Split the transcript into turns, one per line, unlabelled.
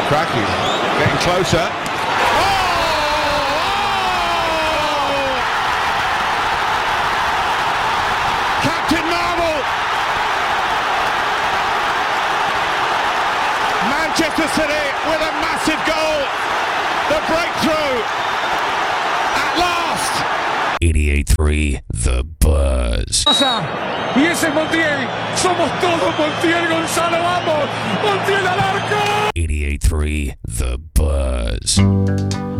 Cracking. Getting closer. Captain Marvel! Manchester City with a massive goal. The breakthrough. At last.
88.3 The Buzz.
Y ese Montiel, somos todos Montiel, Gonzalo, vamos, Montiel al arco.
88.3 The Buzz.